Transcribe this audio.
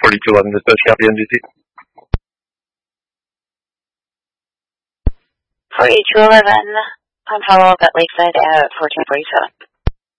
4211 dispatch, copy NGC. 4211, on follow-up at Lakeside at 1447.